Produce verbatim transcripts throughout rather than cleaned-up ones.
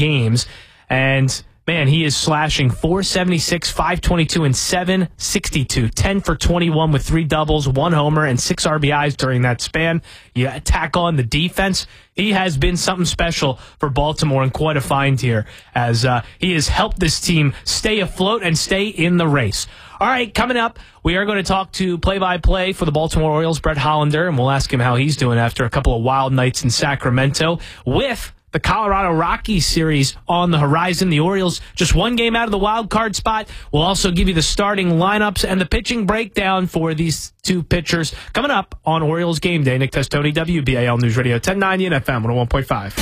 games. And man, he is slashing four seventy-six, five twenty-two, and seven sixty-two. ten for twenty-one with three doubles, one homer, and six R B Is during that span. You tack on the defense. He has been something special for Baltimore and quite a find here as uh, he has helped this team stay afloat and stay in the race. All right, coming up, we are going to talk to play-by-play for the Baltimore Orioles, Brett Hollander, and we'll ask him how he's doing after a couple of wild nights in Sacramento with the Colorado Rockies series on the horizon. The Orioles just one game out of the wild card spot. We'll also give you the starting lineups and the pitching breakdown for these two pitchers coming up on Orioles Game Day. Nick Testoni, W B A L News Radio ten ninety and F M one oh one point five.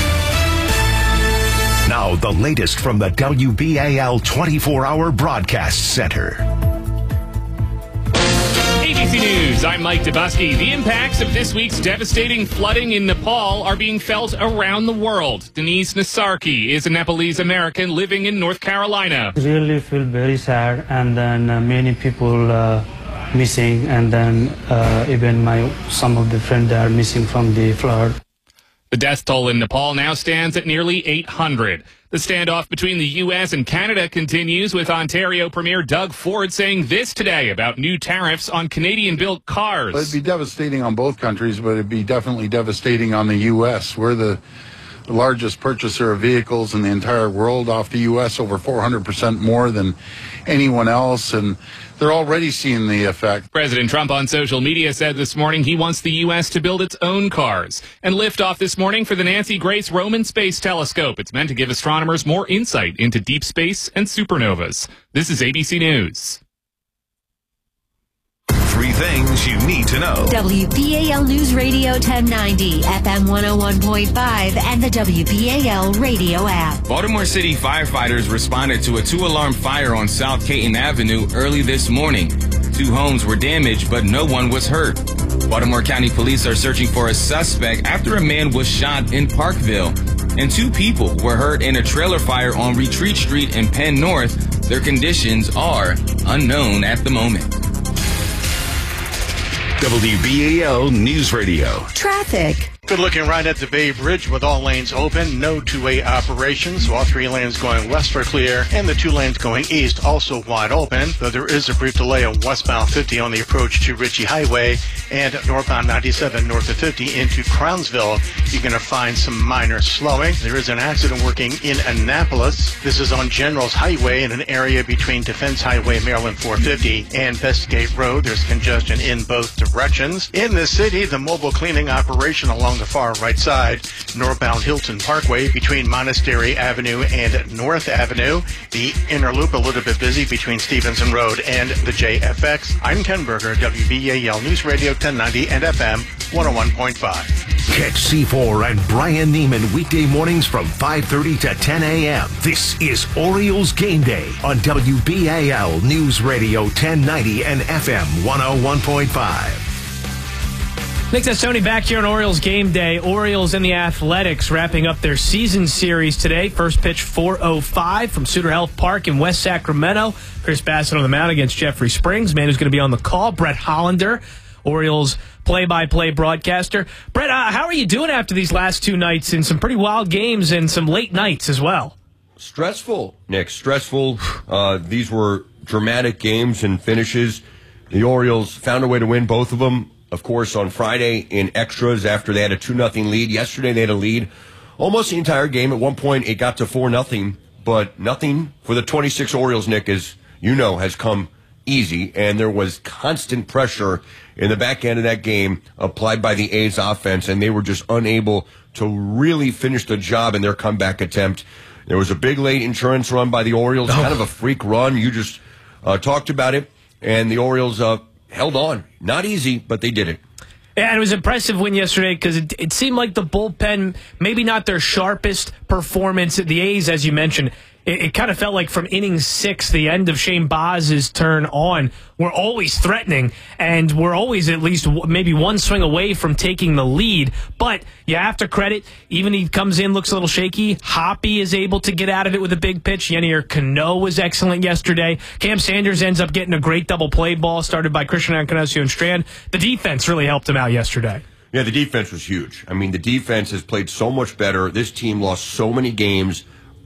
Now the latest from the W B A L twenty-four hour Broadcast Center. A B C News, I'm Mike Dubusky. The impacts of this week's devastating flooding in Nepal are being felt around the world. Denise Nasarki is a Nepalese American living in North Carolina. Really feel very sad, and then uh, many people uh, missing, and then uh, even my some of the friends are missing from the flood. The death toll in Nepal now stands at nearly eight hundred. The standoff between the U S and Canada continues, with Ontario Premier Doug Ford saying this today about new tariffs on Canadian-built cars. It'd be devastating on both countries, but it'd be definitely devastating on the U S. We're the largest purchaser of vehicles in the entire world off the U S, over four hundred percent more than anyone else, and they're already seeing the effect. President Trump on social media said this morning he wants the U S to build its own cars. And liftoff this morning for the Nancy Grace Roman Space Telescope. It's meant to give astronomers more insight into deep space and supernovas. This is A B C News. Three things you need to know. W B A L News Radio ten ninety, F M one oh one point five, and the W B A L radio app. Baltimore City firefighters responded to a two-alarm fire on South Caton Avenue early this morning. Two homes were damaged, but no one was hurt. Baltimore County Police are searching for a suspect after a man was shot in Parkville. And two people were hurt in a trailer fire on Retreat Street in Penn North. Their conditions are unknown at the moment. W B A L News Radio. Traffic. Good looking right at the Bay Bridge with all lanes open, no two-way operations, so all three lanes going west are clear, and the two lanes going east also wide open, though there is a brief delay on westbound fifty on the approach to Ritchie Highway and northbound ninety-seven north of fifty into Crownsville. You're going to find some minor slowing. There is an accident working in Annapolis. This is on Generals Highway in an area between Defense Highway Maryland four fifty and Bestgate Road. There's congestion in both directions. In the city, the mobile cleaning operation along the far right side, northbound Hilton Parkway between Monastery Avenue and North Avenue. The inner loop a little bit busy between Stevenson Road and the J F X. I'm Ken Berger, W B A L News Radio ten ninety and F M one oh one point five. Catch C four and Brian Neiman weekday mornings from five thirty to ten a.m. This is Orioles Game Day on W B A L News Radio ten ninety and F M one oh one point five. Nick Testoni back here on Orioles Game Day. Orioles and the Athletics wrapping up their season series today. First pitch four oh five from Suter Health Park in West Sacramento. Chris Bassett on the mound against Jeffrey Springs. Man who's going to be on the call, Brett Hollander, Orioles play-by-play broadcaster. Brett, uh, how are you doing after these last two nights and some pretty wild games and some late nights as well? Stressful, Nick. Stressful. Uh, these were dramatic games and finishes. The Orioles found a way to win both of them. Of course, on Friday in extras after they had a two nothing lead. Yesterday they had a lead almost the entire game. At one point it got to four nothing, but nothing for the twenty-six Orioles, Nick, as you know, has come easy. And there was constant pressure in the back end of that game applied by the A's offense, and they were just unable to really finish the job in their comeback attempt. There was a big late insurance run by the Orioles, oh. kind of a freak run. You just uh, talked about it, and the Orioles uh, held on. Not easy, but they did it. Yeah, and it was an impressive win yesterday because it, it seemed like the bullpen, maybe not their sharpest performance. The A's, as you mentioned, it, it kind of felt like from inning six, the end of Shane Baz's turn on, we're always threatening, and we're always at least w- maybe one swing away from taking the lead. But you have to credit, even he comes in, looks a little shaky. Hoppy is able to get out of it with a big pitch. Yenier Cano was excellent yesterday. Cam Sanders ends up getting a great double play ball started by Christian Anconasio and Strand. The defense really helped him out yesterday. Yeah, the defense was huge. I mean, the defense has played so much better. This team lost so many games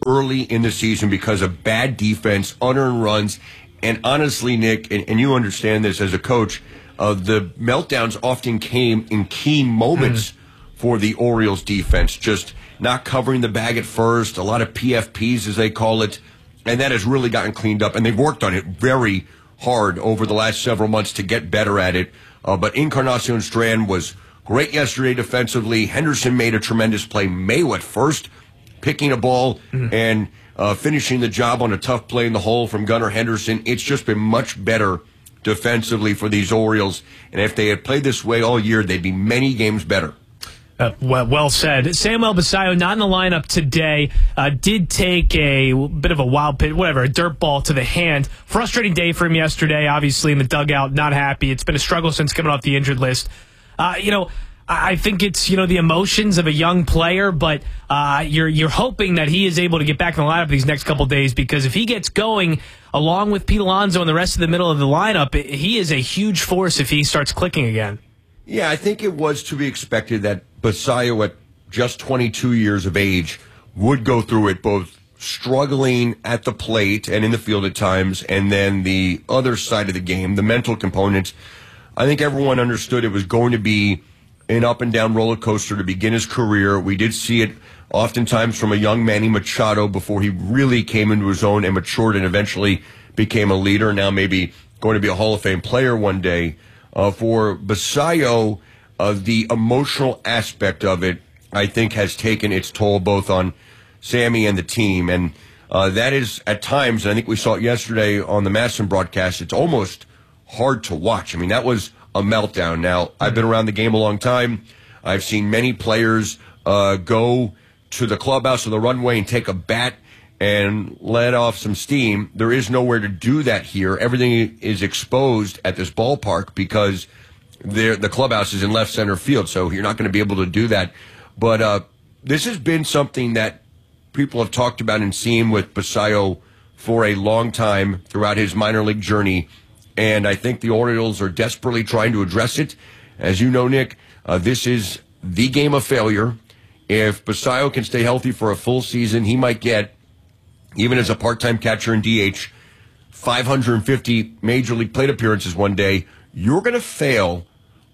early in the season because of bad defense, unearned runs, and honestly, Nick, and, and you understand this as a coach, uh, the meltdowns often came in key moments mm. for the Orioles defense, just not covering the bag at first, a lot of P F Ps as they call it, and that has really gotten cleaned up, and they've worked on it very hard over the last several months to get better at it. Uh, but Encarnacion Strand was great yesterday defensively. Henderson made a tremendous play. Mayo at first, picking a ball mm. and uh, finishing the job on a tough play in the hole from Gunnar Henderson. It's just been much better defensively for these Orioles. And if they had played this way all year, they'd be many games better. Uh, well, well said. Samuel Basallo not in the lineup today. Uh, did take a bit of a wild pitch, whatever, a dirt ball to the hand. Frustrating day for him yesterday, obviously in the dugout, not happy. It's been a struggle since coming off the injured list. Uh, you know, I think it's, you know, the emotions of a young player, but uh, you're you're hoping that he is able to get back in the lineup these next couple of days, because if he gets going along with Pete Alonso and the rest of the middle of the lineup, he is a huge force if he starts clicking again. Yeah, I think it was to be expected that Basallo, at just twenty-two years of age, would go through it, both struggling at the plate and in the field at times, and then the other side of the game, the mental components. I think everyone understood it was going to be an up-and-down roller coaster to begin his career. We did see it oftentimes from a young Manny Machado before he really came into his own and matured and eventually became a leader, now maybe going to be a Hall of Fame player one day. Uh, for Basallo, uh, the emotional aspect of it, I think, has taken its toll both on Sammy and the team. And uh, that is, at times, and I think we saw it yesterday on the Madison broadcast, it's almost hard to watch. I mean, that was a meltdown. Now, I've been around the game a long time. I've seen many players uh, go to the clubhouse or the runway and take a bat and let off some steam. There is nowhere to do that here. Everything is exposed at this ballpark because the clubhouse is in left center field, so you're not going to be able to do that. But uh, this has been something that people have talked about and seen with Basallo for a long time throughout his minor league journey, and I think the Orioles are desperately trying to address it. As you know, Nick, uh, this is the game of failure. If Basallo can stay healthy for a full season, he might get, even as a part-time catcher in D H, five hundred fifty Major League plate appearances one day. You're going to fail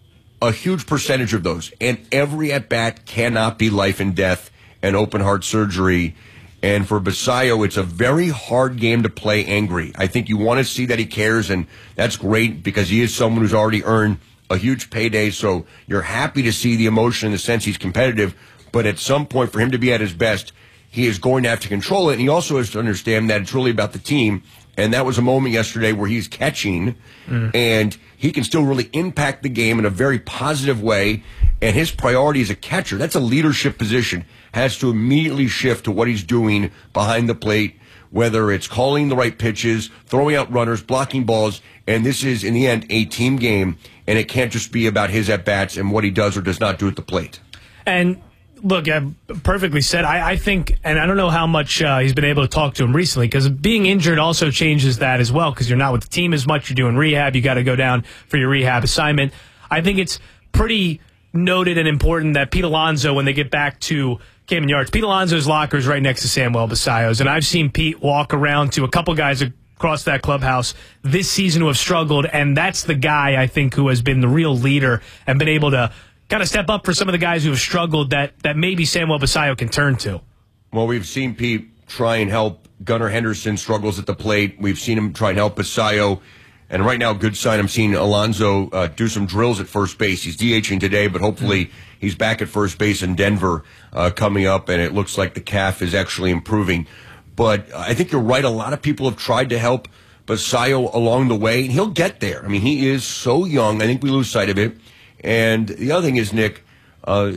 a huge percentage of those, and every at-bat cannot be life and death and open-heart surgery. And for Basallo, it's a very hard game to play angry. I think you want to see that he cares, and that's great because he is someone who's already earned a huge payday, so you're happy to see the emotion in the sense he's competitive. But at some point, for him to be at his best, he is going to have to control it, and he also has to understand that it's really about the team. And that was a moment yesterday where he's catching, mm. and he can still really impact the game in a very positive way. And his priority as a catcher, that's a leadership position, has to immediately shift to what he's doing behind the plate, whether it's calling the right pitches, throwing out runners, blocking balls. And this is, in the end, a team game, and it can't just be about his at-bats and what he does or does not do at the plate. And look, uh, perfectly said. I, I think, and I don't know how much uh, he's been able to talk to him recently, because being injured also changes that as well, because you're not with the team as much. You're doing rehab. You got to go down for your rehab assignment. I think it's pretty noted and important that Pete Alonso, when they get back to Camden Yards, Pete Alonso's locker is right next to Samuel Basallo's, and I've seen Pete walk around to a couple guys across that clubhouse this season who have struggled, and that's the guy, I think, who has been the real leader and been able to kind of step up for some of the guys who have struggled that, that maybe Samuel Basallo can turn to. Well, we've seen Pete try and help Gunnar Henderson struggles at the plate. We've seen him try and help Basallo. And right now, good sign, I'm seeing Alonso uh, do some drills at first base. He's DHing today, but hopefully mm-hmm. he's back at first base in Denver uh, coming up, and it looks like the calf is actually improving. But I think you're right. A lot of people have tried to help Basallo along the way, and he'll get there. I mean, he is so young. I think we lose sight of it. And the other thing is, Nick, uh,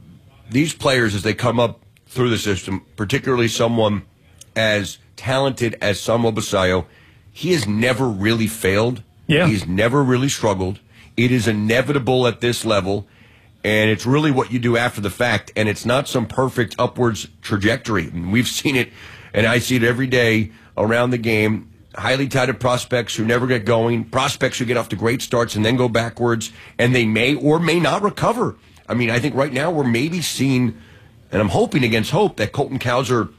these players, as they come up through the system, particularly someone as talented as Samuel Basallo, he has never really failed. Yeah. He's never really struggled. It is inevitable at this level, and it's really what you do after the fact, and it's not some perfect upwards trajectory. And we've seen it, and I see it every day around the game. Highly touted prospects who never get going, prospects who get off to great starts and then go backwards, and they may or may not recover. I mean, I think right now we're maybe seeing, and I'm hoping against hope, that Colton Cowser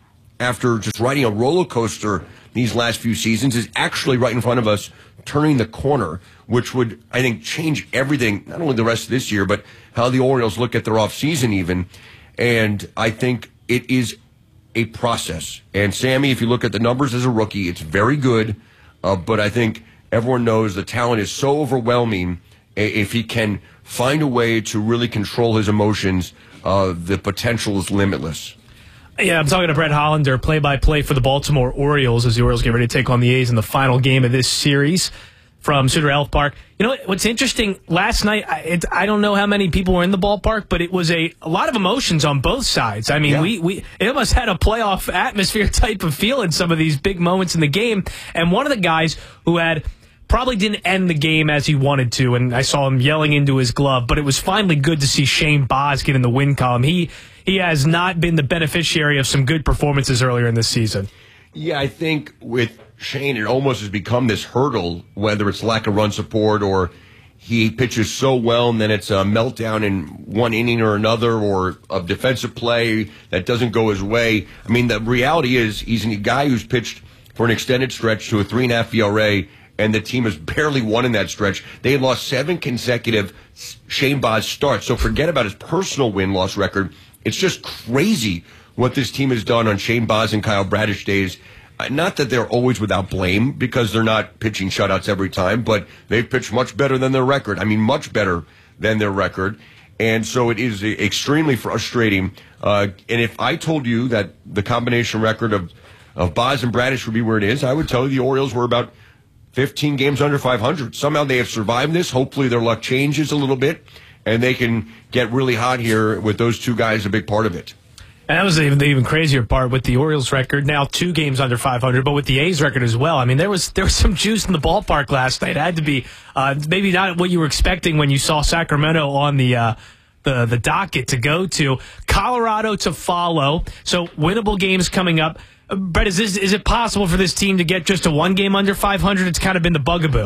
after just riding a roller coaster these last few seasons, is actually right in front of us, turning the corner, which would, I think, change everything, not only the rest of this year, but how the Orioles look at their offseason even. And I think it is a process. And Sammy, if you look at the numbers as a rookie, it's very good. Uh, but I think everyone knows the talent is so overwhelming. If he can find a way to really control his emotions, uh, the potential is limitless. Yeah, I'm talking to Brett Hollander, play-by-play for the Baltimore Orioles as the Orioles get ready to take on the A's in the final game of this series from Sutter Health Park. You know what's interesting? Last night, I, it, I don't know how many people were in the ballpark, but it was a, a lot of emotions on both sides. I mean, yeah. we, we it almost had a playoff atmosphere type of feel in some of these big moments in the game. And one of the guys who had probably didn't end the game as he wanted to, and I saw him yelling into his glove, but it was finally good to see Shane Baz get in the win column. He he has not been the beneficiary of some good performances earlier in this season. Yeah, I think with Shane, it almost has become this hurdle, whether it's lack of run support or he pitches so well and then it's a meltdown in one inning or another, or a defensive play that doesn't go his way. I mean, the reality is he's a guy who's pitched for an extended stretch to a three and a half E R A, and the team has barely won in that stretch. They had lost seven consecutive Shane Baz starts. So forget about his personal win-loss record. It's just crazy what this team has done on Shane Baz and Kyle Bradish days. Not that they're always without blame, because they're not pitching shutouts every time, but they've pitched much better than their record. I mean, much better than their record. And so it is extremely frustrating. Uh, and if I told you that the combination record of, of Baz and Bradish would be where it is, I would tell you the Orioles were about fifteen games under five hundred. Somehow they have survived this. Hopefully their luck changes a little bit, and they can get really hot here with those two guys a big part of it. And that was even the even crazier part with the Orioles record, now two games under five hundred, but with the A's record as well. I mean, there was there was some juice in the ballpark last night. It had to be uh, maybe not what you were expecting when you saw Sacramento on the uh, the the docket to go to. Colorado to follow, so winnable games coming up. Uh, Brett, is this is it possible for this team to get just a one game under five hundred? It's kind of been the bugaboo.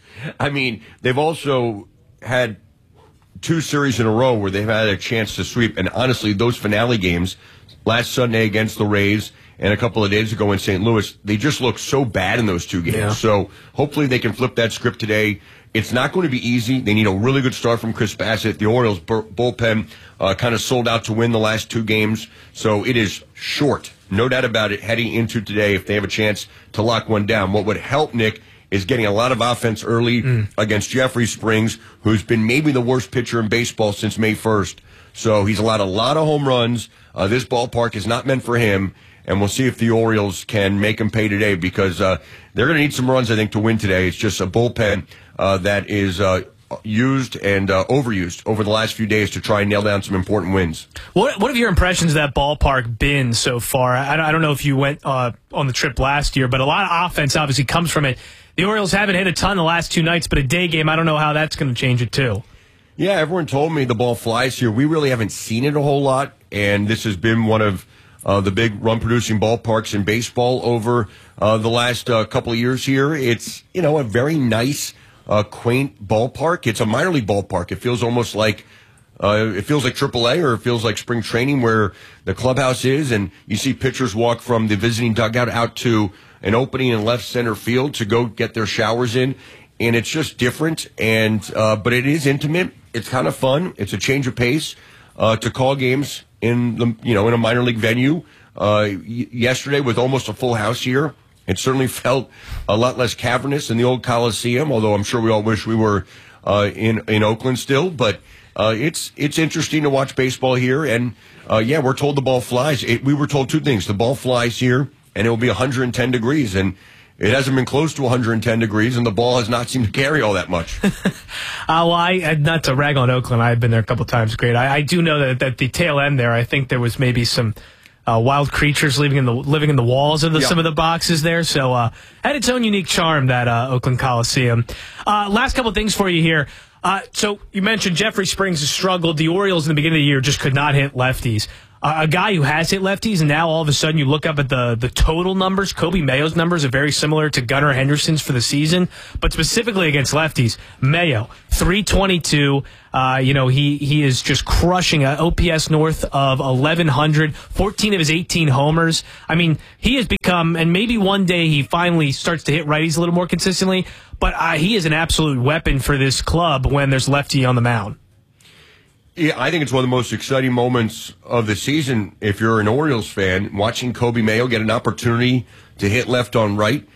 I mean, they've also had two series in a row where they've had a chance to sweep. And honestly, those finale games, last Sunday against the Rays and a couple of days ago in Saint Louis, they just look so bad in those two games. Yeah. So hopefully they can flip that script today. It's not going to be easy. They need a really good start from Chris Bassett. The Orioles bullpen uh, kind of sold out to win the last two games. So it is short, no doubt about it, heading into today if they have a chance to lock one down. What would help, Nick, is getting a lot of offense early mm. against Jeffrey Springs, who's been maybe the worst pitcher in baseball since May first. So he's allowed a lot of home runs. Uh, this ballpark is not meant for him, and we'll see if the Orioles can make him pay today, because uh, they're going to need some runs, I think, to win today. It's just a bullpen uh, that is uh, used and uh, overused over the last few days to try and nail down some important wins. What What have your impressions of that ballpark been so far? I, I don't know if you went uh, on the trip last year, but a lot of offense obviously comes from it. The Orioles haven't hit a ton the last two nights, but a day game, I don't know how that's going to change it too. Yeah, everyone told me the ball flies here. We really haven't seen it a whole lot, and this has been one of uh, the big run-producing ballparks in baseball over uh, the last uh, couple of years here. It's, you know, a very nice, uh, quaint ballpark. It's a minor league ballpark. It feels almost like uh, it feels like triple A, or it feels like spring training where the clubhouse is, and you see pitchers walk from the visiting dugout out to an opening in left center field to go get their showers in. And it's just different, and uh, but it is intimate. It's kind of fun. It's a change of pace uh, to call games in the you know in a minor league venue. Uh, y- yesterday with almost a full house here, it certainly felt a lot less cavernous than the old Coliseum. Although I'm sure we all wish we were uh, in in Oakland still. But uh, it's it's interesting to watch baseball here, and uh, yeah, we're told the ball flies. It, we were told two things: the ball flies here, and it will be one hundred ten degrees, and it hasn't been close to one hundred ten degrees, and the ball has not seemed to carry all that much. uh, well, I, not to rag on Oakland, I've been there a couple times. Great. I, I do know that at the tail end there, I think there was maybe some uh, wild creatures living in the living in the walls of the, yeah. some of the boxes there. So uh, had its own unique charm, that uh, Oakland Coliseum. Uh, last couple things for you here. Uh, so you mentioned Jeffrey Springs has struggled. The Orioles in the beginning of the year just could not hit lefties. a guy who has hit lefties, and now all of a sudden you look up at the the total numbers. Kobe Mayo's numbers are very similar to Gunnar Henderson's for the season, but specifically against lefties, Mayo three twenty-two. Uh, you know, he he is just crushing a O P S north of eleven hundred, fourteen of his eighteen homers. I mean, he has become, and maybe one day he finally starts to hit righties a little more consistently, but uh, he is an absolute weapon for this club when there's lefty on the mound. Yeah, I think it's one of the most exciting moments of the season if you're an Orioles fan, watching Kobe Mayo get an opportunity to hit left on right.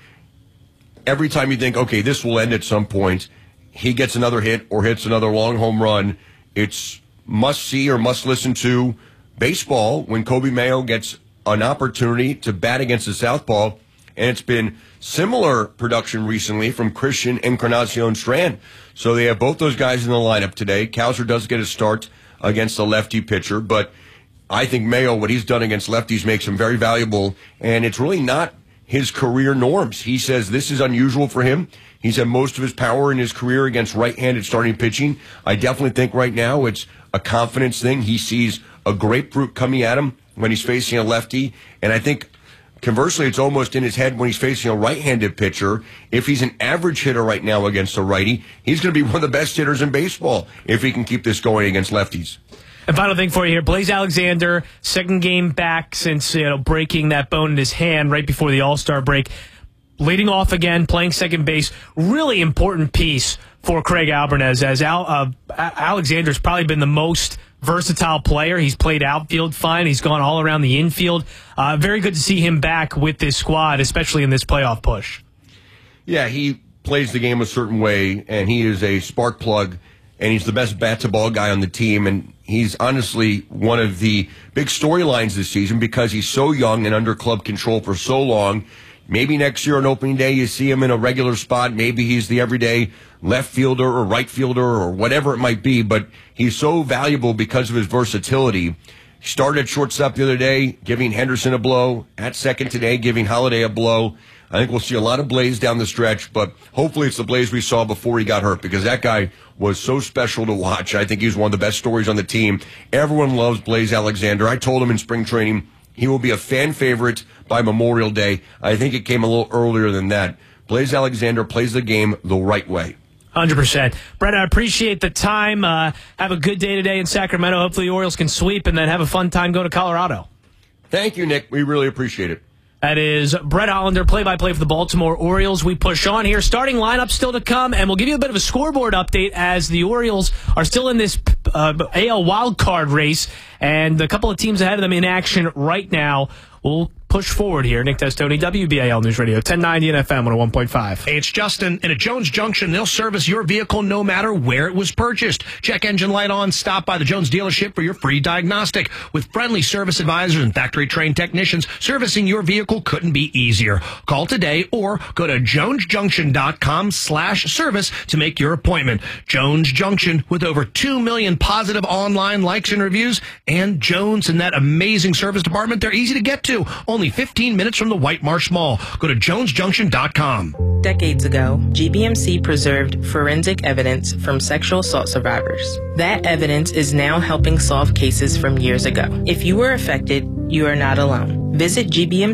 Every time you think, okay, this will end at some point, he gets another hit or hits another long home run. It's must-see or must-listen-to baseball when Kobe Mayo gets an opportunity to bat against the southpaw, and it's been similar production recently from Christian Encarnacion Strand. So they have both those guys in the lineup today. Cowser does get a start against a lefty pitcher, but I think Mayo, what he's done against lefties, makes him very valuable, and it's really not his career norms. He says this is unusual for him. He's had most of his power in his career against right-handed starting pitching. I definitely think right now it's a confidence thing. He sees a grapefruit coming at him when he's facing a lefty, and I think conversely, it's almost in his head when he's facing a right-handed pitcher. If he's an average hitter right now against a righty, he's going to be one of the best hitters in baseball if he can keep this going against lefties. And final thing for you here, Blaze Alexander, second game back since you know breaking that bone in his hand right before the All-Star break. Leading off again, playing second base, really important piece for Craig Albernes, as Al, uh, Alexander's probably been the most versatile player. He's played outfield fine. He's gone all around the infield. Uh, very good to see him back with this squad, especially in this playoff push. Yeah, he plays the game a certain way, and he is a spark plug, and he's the best bat-to-ball guy on the team, and he's honestly one of the big storylines this season because he's so young and under club control for so long. Maybe next year on opening day you see him in a regular spot. Maybe he's the everyday left fielder or right fielder or whatever it might be, but he's so valuable because of his versatility. He started at shortstop the other day, giving Henderson a blow. At second today, giving Holiday a blow. I think we'll see a lot of Blaze down the stretch, but hopefully it's the Blaze we saw before he got hurt because that guy was so special to watch. I think he was one of the best stories on the team. Everyone loves Blaze Alexander. I told him in spring training he will be a fan favorite by Memorial Day. I think it came a little earlier than that. Blaze Alexander plays the game the right way. one hundred percent. Brett, I appreciate the time. Uh, have a good day today in Sacramento. Hopefully the Orioles can sweep and then have a fun time going to Colorado. Thank you, Nick. We really appreciate it. That is Brett Hollander, play-by-play for the Baltimore Orioles. We push on here. Starting lineup still to come, and we'll give you a bit of a scoreboard update as the Orioles are still in this uh, A L wildcard race, and a couple of teams ahead of them in action right now. We'll push forward here. Nick Testoni, W B A L News Radio, ten ninety and F M one oh one point five. Hey, it's Justin. And at Jones Junction, they'll service your vehicle no matter where it was purchased. Check engine light on. Stop by the Jones dealership for your free diagnostic. With friendly service advisors and factory-trained technicians, servicing your vehicle couldn't be easier. Call today or go to jonesjunction.com slash service to make your appointment. Jones Junction, with over two million positive online likes and reviews, and Jones and that amazing service department, they're easy to get to. Only fifteen minutes from the White Marsh Mall. Go to jones junction dot com. Decades ago, G B M C preserved forensic evidence from sexual assault survivors. That evidence is now helping solve cases from years ago. If you were affected, you are not alone. Visit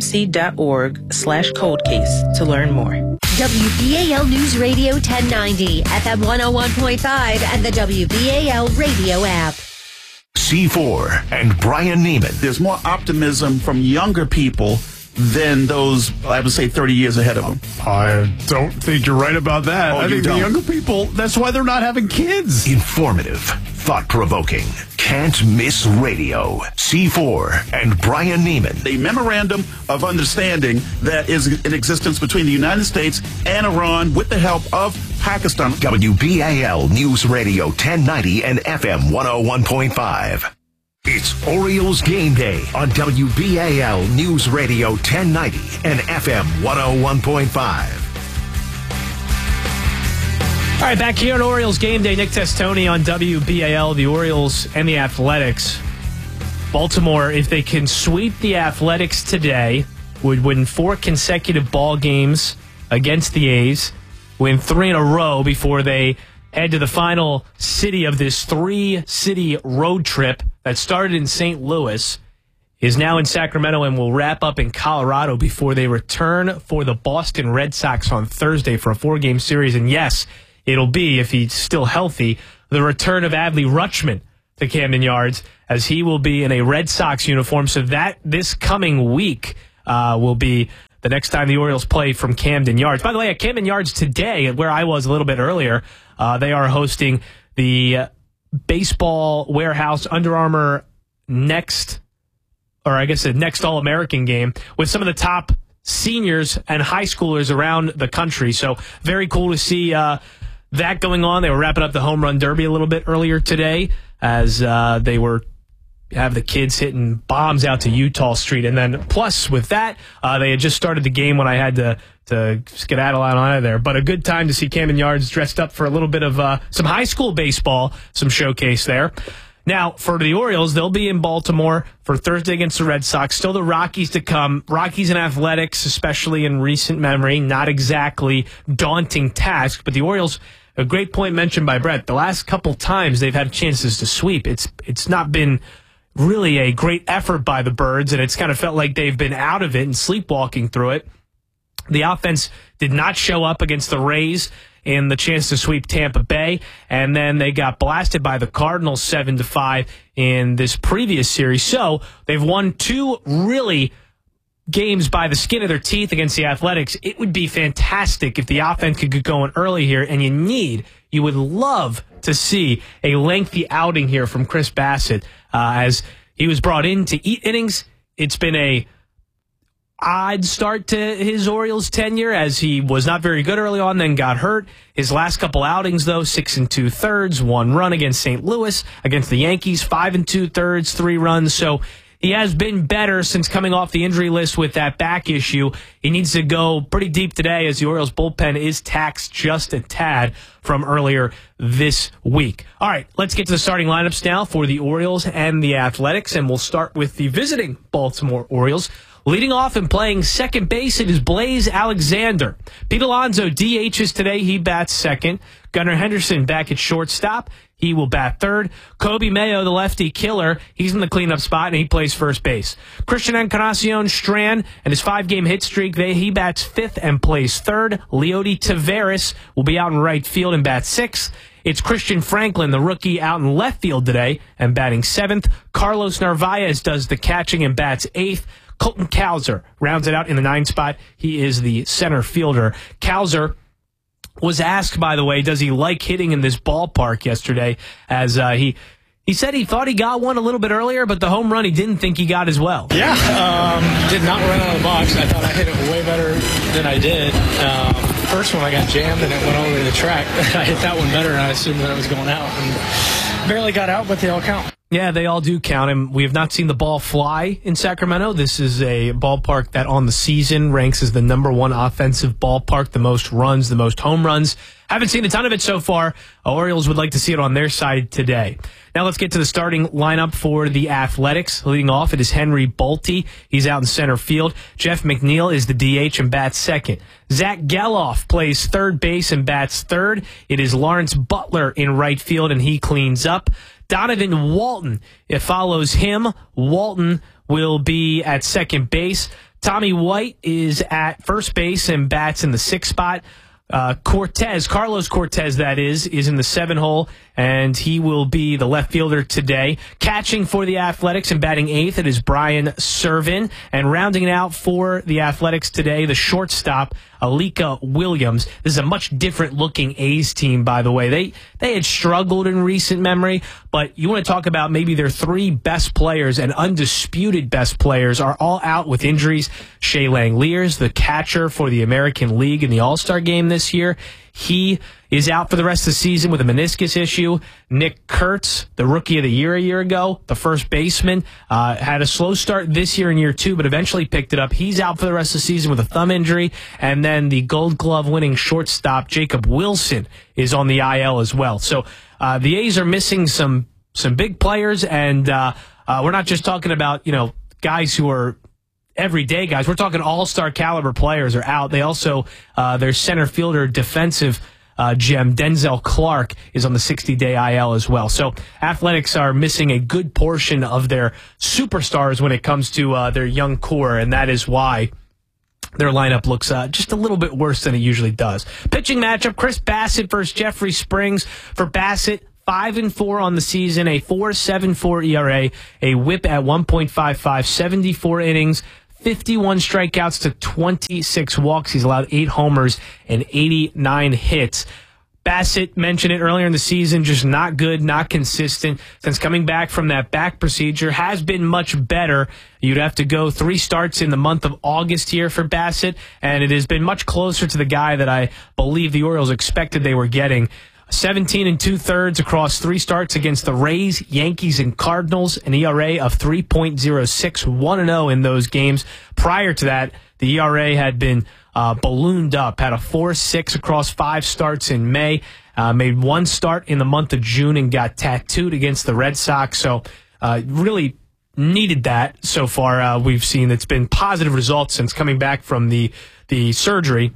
gbmc.org slash cold case to learn more. W B A L News Radio ten ninety, F M one oh one point five, and the W B A L radio app. C four and Brian Neiman. There's more optimism from younger people than those, I would say, thirty years ahead of them. I don't think you're right about that. Oh, I you think don't? the younger people, that's why they're not having kids. Informative, thought-provoking, can't miss radio. C four and Brian Neiman. The memorandum of understanding that is in existence between the United States and Iran with the help of Pakistan. W B A L News Radio ten ninety and F M one oh one point five. It's Orioles Game Day on W B A L News Radio ten ninety and F M one oh one point five. All right, back here on Orioles Game Day, Nick Testoni on W B A L, the Orioles and the Athletics. Baltimore, if they can sweep the Athletics today, would win four consecutive ball games against the A's, win three in a row before they head to the final city of this three-city road trip that started in Saint Louis is now in Sacramento and will wrap up in Colorado before they return for the Boston Red Sox on Thursday for a four-game series. And yes, it'll be, if he's still healthy, the return of Adley Rutschman to Camden Yards, as he will be in a Red Sox uniform. So that this coming week uh, will be the next time the Orioles play from Camden Yards. By the way, at Camden Yards today, where I was a little bit earlier, uh, they are hosting the Baseball Warehouse Under Armour next, or I guess the next All-American game with some of the top seniors and high schoolers around the country. So very cool to see uh, that going on. They were wrapping up the Home Run Derby a little bit earlier today as uh, they were have the kids hitting bombs out to Utah Street. And then plus with that, uh, they had just started the game when I had to, to skedaddle out of there. But a good time to see Camden Yards dressed up for a little bit of uh, some high school baseball, some showcase there. Now, for the Orioles, they'll be in Baltimore for Thursday against the Red Sox. Still the Rockies to come. Rockies and Athletics, especially in recent memory, not exactly daunting task. But the Orioles, a great point mentioned by Brett, the last couple times they've had chances to sweep, it's it's not been really a great effort by the Birds, and it's kind of felt like they've been out of it and sleepwalking through it. The offense did not show up against the Rays in the chance to sweep Tampa Bay, and then they got blasted by the Cardinals seven to five in this previous series. So they've won two really games by the skin of their teeth against the Athletics. It would be fantastic if the offense could get going early here, and you need, you would love to see a lengthy outing here from Chris Bassett uh, as he was brought in to eat innings. It's been a odd start to his Orioles tenure as he was not very good early on, then got hurt. His last couple outings, though, six and two thirds, one run against Saint Louis, against the Yankees, five and two thirds, three runs. So he has been better since coming off the injury list with that back issue. He needs to go pretty deep today as the Orioles bullpen is taxed just a tad from earlier this week. All right, let's get to the starting lineups now for the Orioles and the Athletics, and we'll start with the visiting Baltimore Orioles. Leading off and playing second base, it is Blaze Alexander. Pete Alonso D Hs today. He bats second. Gunnar Henderson back at shortstop. He will bat third. Kobe Mayo, the lefty killer, he's in the cleanup spot, and he plays first base. Christian Encarnacion Strand and his five-game hit streak, they, he bats fifth and plays third. Leody Taveras will be out in right field and bats sixth. It's Christian Franklin, the rookie, out in left field today and batting seventh. Carlos Narvaez does the catching and bats eighth. Colton Cowser rounds it out in the ninth spot. He is the center fielder. Cowser was asked, by the way, does he like hitting in this ballpark yesterday, as uh, he he said he thought he got one a little bit earlier, but the home run he didn't think he got as well. Yeah, um, did not run out of the box. I thought I hit it way better than I did. Um, first one I got jammed and it went all the way to the track. I hit that one better and I assumed that it was going out. And barely got out, but they all count. Yeah, they all do count, and we have not seen the ball fly in Sacramento. This is a ballpark that on the season ranks as the number one offensive ballpark, the most runs, the most home runs. Haven't seen a ton of it so far. Orioles would like to see it on their side today. Now let's get to the starting lineup for the Athletics. Leading off, it is Henry Bolte. He's out in center field. Jeff McNeil is the D H and bats second. Zach Geloff plays third base and bats third. It is Lawrence Butler in right field, and he cleans up. Donovan Walton, it follows him. Walton will be at second base. Tommy White is at first base and bats in the sixth spot. Uh, Cortez, Carlos Cortez, that is, is in the seven hole, and he will be the left fielder today. Catching for the Athletics and batting eighth, it is Brian Servin. And rounding it out for the Athletics today, the shortstop, Alika Williams. This is a much different looking A's team, by the way. They they had struggled in recent memory, but you want to talk about maybe their three best players and undisputed best players are all out with injuries. Shea Langeliers, the catcher for the American League in the All-Star game this year, he is out for the rest of the season with a meniscus issue. Nick Kurtz, the rookie of the year a year ago, the first baseman, uh, had a slow start this year in year two, but eventually picked it up. He's out for the rest of the season with a thumb injury. And then the Gold Glove winning shortstop, Jacob Wilson, is on the I L as well. So uh, the A's are missing some some big players, and uh, uh, we're not just talking about, you know, guys who are everyday guys. We're talking all-star caliber players are out. They also, uh, their center fielder defensive uh, gem Denzel Clark is on the sixty-day I L as well. So Athletics are missing a good portion of their superstars when it comes to uh, their young core, and that is why their lineup looks uh, just a little bit worse than it usually does. Pitching matchup, Chris Bassitt versus Jeffrey Springs. For Bassitt, five and four on the season, a four point seven four E R A, a whip at one point five five, seventy-four innings, fifty-one strikeouts to twenty-six walks. He's allowed eight homers and eighty-nine hits. Bassitt mentioned it earlier in the season, just not good, not consistent. Since coming back from that back procedure, has been much better. You'd have to go three starts in the month of August here for Bassitt, and it has been much closer to the guy that I believe the Orioles expected they were getting. seventeen and two-thirds across three starts against the Rays, Yankees, and Cardinals, an E R A of three point oh six, one and oh in those games. Prior to that, the E R A had been uh, ballooned up, had a four six across five starts in May, uh, made one start in the month of June and got tattooed against the Red Sox. So uh, really needed that so far. Uh, we've seen it's been positive results since coming back from the, the surgery.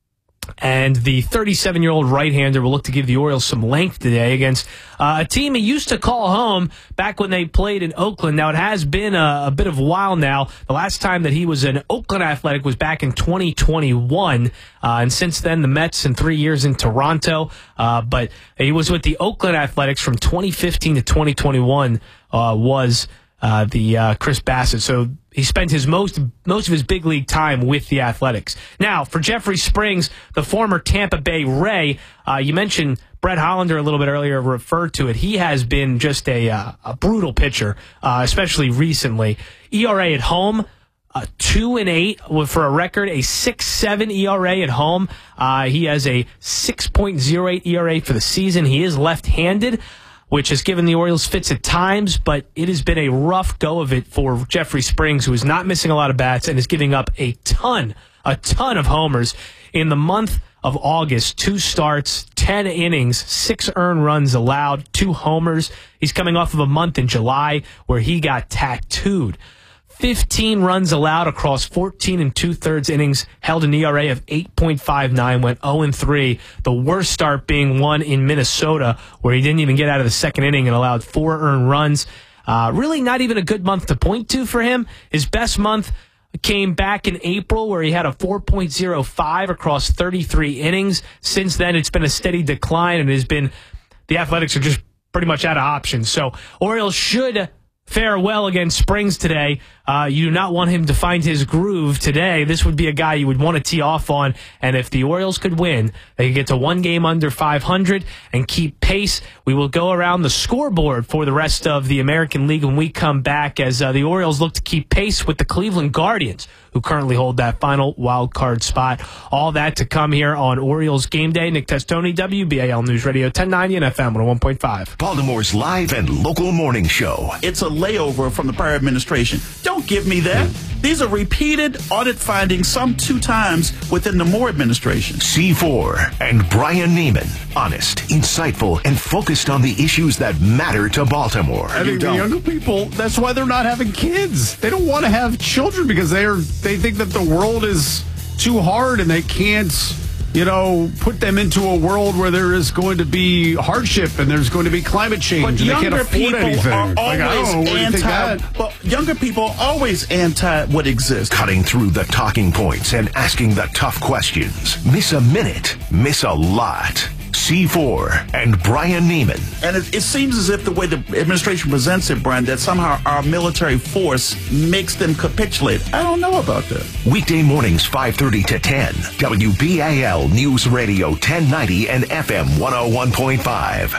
And the thirty-seven-year-old right-hander will look to give the Orioles some length today against uh, a team he used to call home back when they played in Oakland. Now, it has been a, a bit of a while now. The last time that he was an Oakland Athletic was back in twenty twenty-one. Uh, and since then, the Mets and three years in Toronto. Uh, but he was with the Oakland Athletics from twenty fifteen to twenty twenty-one uh, was uh, the uh, Chris Bassitt. So he spent his most most of his big league time with the Athletics. Now, for Jeffrey Springs, the former Tampa Bay Ray, uh, you mentioned Brett Hollander a little bit earlier, referred to it. He has been just a, uh, a brutal pitcher, uh, especially recently. E R A at home, uh, two and eight for a record, a six seven E R A at home. Uh, he has a six point oh eight E R A for the season. He is left-handed, which has given the Orioles fits at times, but it has been a rough go of it for Jeffrey Springs, who is not missing a lot of bats and is giving up a ton, a ton of homers. In the month of August, two starts, ten innings, six earned runs allowed, two homers. He's coming off of a month in July where he got tattooed. fifteen runs allowed across fourteen and two-thirds innings, held an E R A of eight point five nine, went oh and three. The worst start being one in Minnesota, where he didn't even get out of the second inning and allowed four earned runs. Uh, really not even a good month to point to for him. His best month came back in April, where he had a four point oh five across thirty-three innings. Since then, it's been a steady decline, and it has been the Athletics are just pretty much out of options. So Orioles should fare well against Springs today. Uh, you do not want him to find his groove today. This would be a guy you would want to tee off on. And if the Orioles could win, they could get to one game under five hundred and keep pace. We will go around the scoreboard for the rest of the American League when we come back, as uh, the Orioles look to keep pace with the Cleveland Guardians, who currently hold that final wild card spot. All that to come here on Orioles Game Day. Nick Testoni, W B A L News Radio ten ninety and F M one oh one point five. Baltimore's live and local morning show. It's a layover from the prior administration. Don't give me that. These are repeated audit findings, some two times within the Moore administration. C four and Brian Neiman. Honest, insightful, and focused on the issues that matter to Baltimore. I think the younger people, that's why they're not having kids. They don't want to have children because they are they think that the world is too hard and they can't, you know, put them into a world where there is going to be hardship and there's going to be climate change But and they can't younger afford people anything. are Like, I don't know, always where do you think anti. that? Well, younger people are always anti what exists. Cutting through the talking points and asking the tough questions. Miss a minute, miss a lot. C four and Brian Neiman. And it, it seems as if the way the administration presents it, Brian, that somehow our military force makes them capitulate. I don't know about that. Weekday mornings five thirty to ten. W B A L News Radio ten ninety and F M one oh one point five.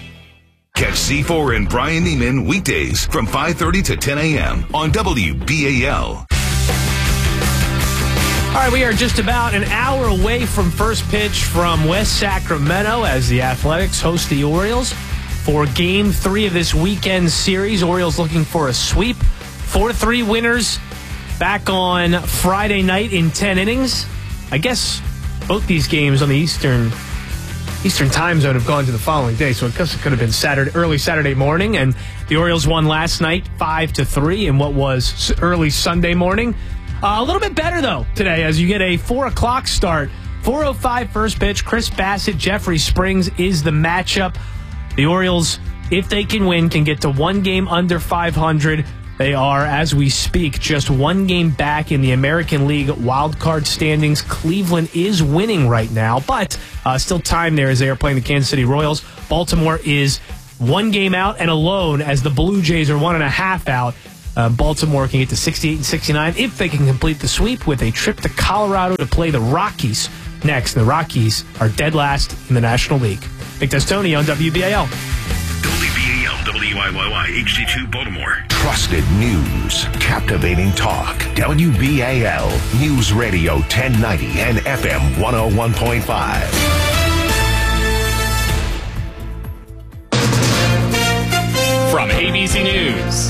Catch C four and Brian Neiman weekdays from five thirty to ten a.m. on W B A L. All right, we are just about an hour away from first pitch from West Sacramento as the Athletics host the Orioles for game three of this weekend series. Orioles looking for a sweep. four to three winners back on Friday night in ten innings. I guess both these games on the Eastern Eastern time zone have gone to the following day, so I guess it could have been Saturday, early Saturday morning, and the Orioles won last night five to three in what was early Sunday morning. Uh, a little bit better, though, today, as you get a four o'clock start four oh five first pitch. Chris Bassett, Jeffrey Springs is the matchup. The Orioles, if they can win, can get to one game under five hundred. They are, as we speak, just one game back in the American League wildcard standings. Cleveland is winning right now, but uh, still time there as they are playing the Kansas City Royals. Baltimore is one game out and alone as the Blue Jays are one and a half out. Uh, Baltimore can get to sixty-eight and sixty-nine if they can complete the sweep with a trip to Colorado to play the Rockies next. The Rockies are dead last in the National League. Vic Testoni on W B A L. W B A L, W I Y Y, H D two, Baltimore. Trusted news, captivating talk. W B A L News Radio ten ninety and F M one oh one point five. From A B C News,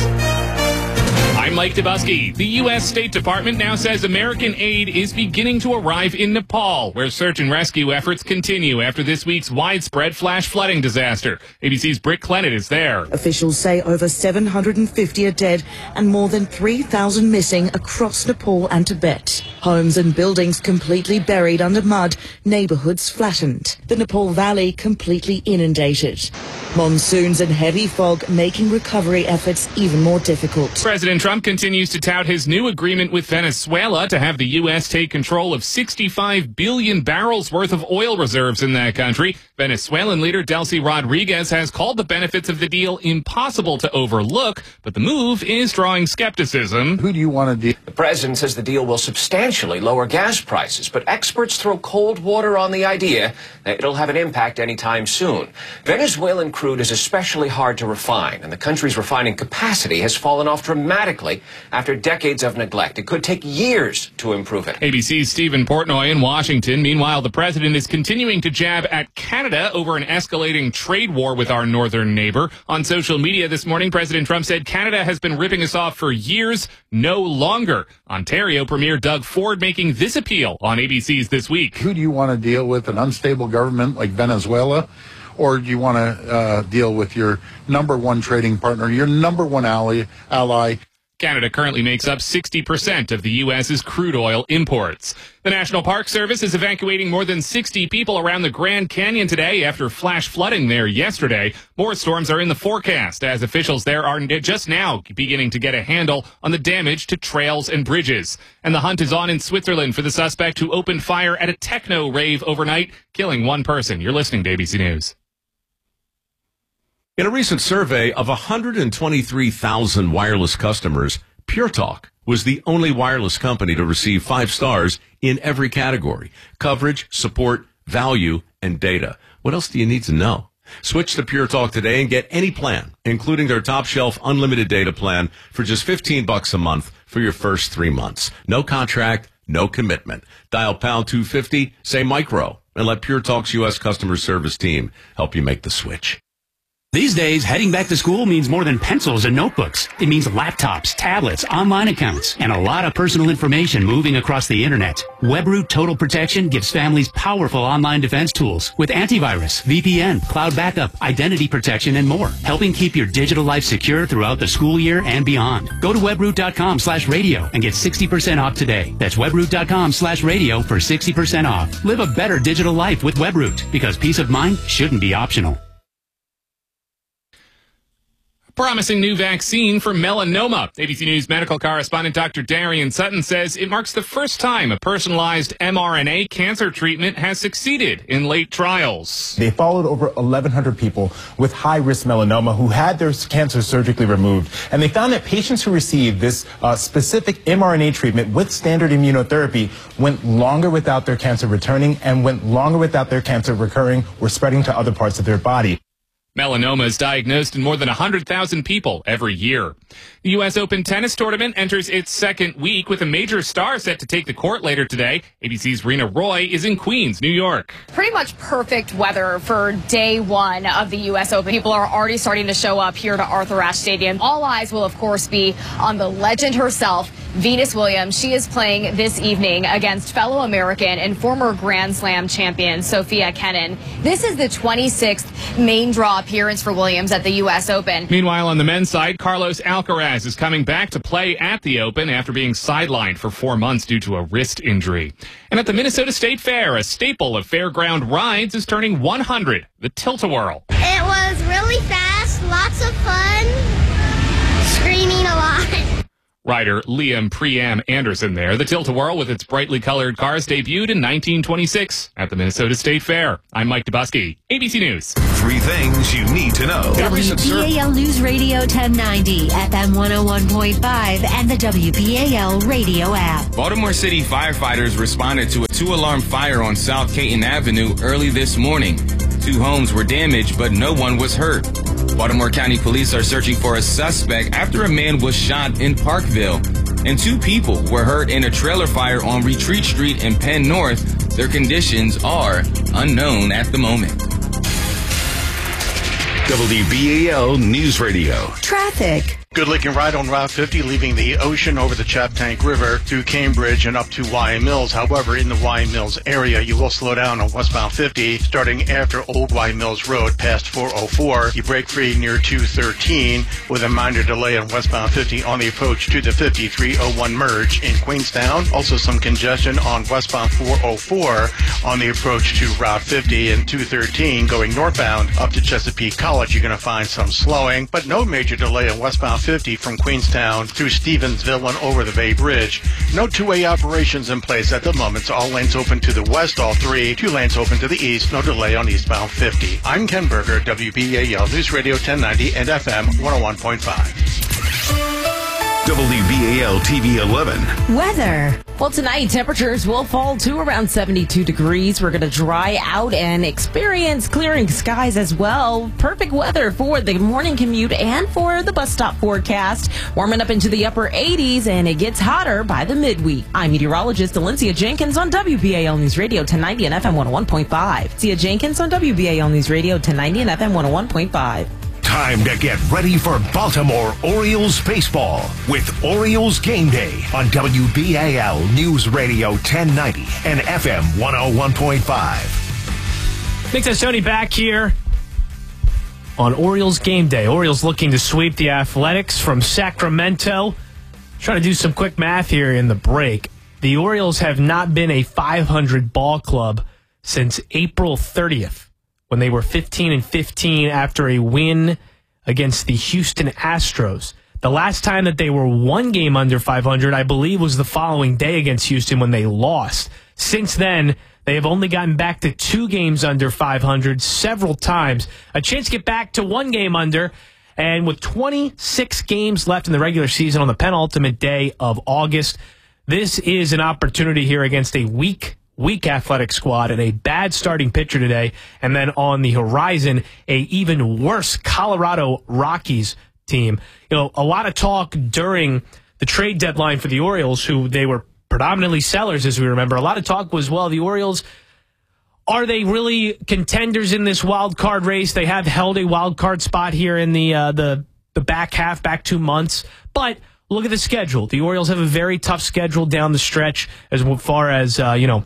I'm Mike Dubusky. The U S State Department now says American aid is beginning to arrive in Nepal, where search and rescue efforts continue after this week's widespread flash flooding disaster. A B C's Britt Clennett is there. Officials say over seven hundred fifty are dead and more than three thousand missing across Nepal and Tibet. Homes and buildings completely buried under mud, neighborhoods flattened. The Nepal Valley completely inundated. Monsoons and heavy fog making recovery efforts even more difficult. President Trump continues to tout his new agreement with Venezuela to have the U S take control of sixty-five billion barrels worth of oil reserves in that country. Venezuelan leader Delcy Rodriguez has called the benefits of the deal impossible to overlook, but the move is drawing skepticism. Who do you want to deal? The president says the deal will substantially lower gas prices, but experts throw cold water on the idea that it'll have an impact anytime soon. Venezuelan crude is especially hard to refine, and the country's refining capacity has fallen off dramatically after decades of neglect. It could take years to improve it. A B C's Stephen Portnoy in Washington. Meanwhile, the president is continuing to jab at Canada over an escalating trade war with our northern neighbor. On social media this morning, President Trump said Canada has been ripping us off for years, no longer. Ontario Premier Doug Ford making this appeal on A B C's This Week. Who do you want to deal with, an unstable government like Venezuela? Or do you want to uh, deal with your number one trading partner, your number one ally, ally? Canada currently makes up sixty percent of the U S's crude oil imports. The National Park Service is evacuating more than sixty people around the Grand Canyon today after flash flooding there yesterday. More storms are in the forecast as officials there are just now beginning to get a handle on the damage to trails and bridges. And the hunt is on in Switzerland for the suspect who opened fire at a techno rave overnight, killing one person. You're listening to A B C News. In a recent survey of one hundred twenty-three thousand wireless customers, Pure Talk was the only wireless company to receive five stars in every category: coverage, support, value, and data. What else do you need to know? Switch to Pure Talk today and get any plan, including their top shelf unlimited data plan for just fifteen bucks a month for your first three months. No contract, no commitment. Dial pound two fifty, say micro, and let Pure Talk's U S customer service team help you make the switch. These days, heading back to school means more than pencils and notebooks. It means laptops, tablets, online accounts, and a lot of personal information moving across the internet. WebRoot Total Protection gives families powerful online defense tools with antivirus, V P N, cloud backup, identity protection, and more, helping keep your digital life secure throughout the school year and beyond. Go to webroot.com slash radio and get sixty percent off today. That's webroot.com slash radio for sixty percent off. Live a better digital life with WebRoot, because peace of mind shouldn't be optional. Promising new vaccine for melanoma. A B C News medical correspondent Doctor Darian Sutton says it marks the first time a personalized mRNA cancer treatment has succeeded in late trials. They followed over eleven hundred people with high-risk melanoma who had their cancer surgically removed, and they found that patients who received this uh, specific mRNA treatment with standard immunotherapy went longer without their cancer returning and went longer without their cancer recurring or spreading to other parts of their body. Melanoma is diagnosed in more than one hundred thousand people every year. The U S Open tennis tournament enters its second week with a major star set to take the court later today. A B C's Rena Roy is in Queens, New York. Pretty much perfect weather for day one of the U S Open. People are already starting to show up here to Arthur Ashe Stadium. All eyes will, of course, be on the legend herself, Venus Williams. She is playing this evening against fellow American and former Grand Slam champion Sofia Kenin. This is the twenty-sixth main draw appearance for Williams at the U S Open. Meanwhile, on the men's side, Carlos Alcaraz is coming back to play at the Open after being sidelined for four months due to a wrist injury. And at the Minnesota State Fair, a staple of fairground rides is turning one hundred, the Tilt-A-Whirl. It was really fast, lots of fun, screaming a lot. Rider Liam Priam Anderson there. The Tilt-A-Whirl with its brightly colored cars debuted in nineteen twenty-six at the Minnesota State Fair. I'm Mike Dubusky, A B C News. Three things you need to know. W B A L News Radio ten ninety, F M one oh one point five, and the W B A L radio app. Baltimore City firefighters responded to a two-alarm fire on South Caton Avenue early this morning. Two homes were damaged, but no one was hurt. Baltimore County Police are searching for a suspect after a man was shot in Parkville. And two people were hurt in a trailer fire on Retreat Street in Penn North. Their conditions are unknown at the moment. W B A L News Radio. Traffic. Good looking ride on Route fifty, leaving the ocean over the Chaptank River through Cambridge and up to Y Mills. However, in the Y Mills area, you will slow down on westbound fifty, starting after Old Y Mills Road past four oh four. You break free near two thirteen with a minor delay on westbound fifty on the approach to the fifty-three oh one merge in Queenstown. Also some congestion on westbound four oh four on the approach to Route fifty and two thirteen going northbound up to Chesapeake College. You're going to find some slowing, but no major delay on westbound fifty from Queenstown through Stevensville and over the Bay Bridge. No two-way operations in place at the moment, so all lanes open to the west, all three. Two lanes open to the east, no delay on eastbound fifty. I'm Ken Berger, W B A L News Radio ten ninety and F M one oh one point five. W B A L T V eleven. Weather. Well, tonight temperatures will fall to around seventy-two degrees. We're going to dry out and experience clearing skies as well. Perfect weather for the morning commute and for the bus stop forecast. Warming up into the upper eighties, and it gets hotter by the midweek. I'm meteorologist Valencia Jenkins on W B A L News Radio ten ninety and F M one oh one point five. Sia Jenkins on W B A L News Radio ten ninety and F M one oh one point five. Time to get ready for Baltimore Orioles baseball with Orioles Game Day on W B A L News Radio ten ninety and F M one oh one point five. Nick Testoni back here on Orioles Game Day. Orioles looking to sweep the Athletics from Sacramento. Trying to do some quick math here in the break. The Orioles have not been a five hundred ball club since April thirtieth. When they were fifteen and fifteen after a win against the Houston Astros. The last time that they were one game under five hundred, I believe, was the following day against Houston when they lost. Since then, they have only gotten back to two games under five hundred several times. A chance to get back to one game under. And with twenty-six games left in the regular season on the penultimate day of August, this is an opportunity here against a weak Weak athletic squad and a bad starting pitcher today. And then on the horizon, a even worse Colorado Rockies team. You know, a lot of talk during the trade deadline for the Orioles, who they were predominantly sellers, as we remember. A lot of talk was, well, the Orioles, are they really contenders in this wild card race? They have held a wild card spot here in the uh, the the back half, back two months. But look at the schedule. The Orioles have a very tough schedule down the stretch as far as, uh, you know,